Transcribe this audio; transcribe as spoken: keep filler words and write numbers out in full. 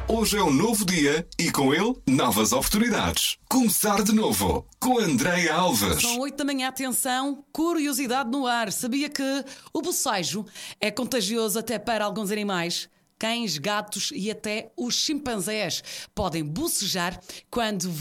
Hoje é um novo dia e com ele novas oportunidades. Começar de novo com Andréia Alves. São oito da manhã, atenção, curiosidade no ar. Sabia que o bocejo é contagioso até para alguns animais? Cães, gatos e até os chimpanzés podem bocejar quando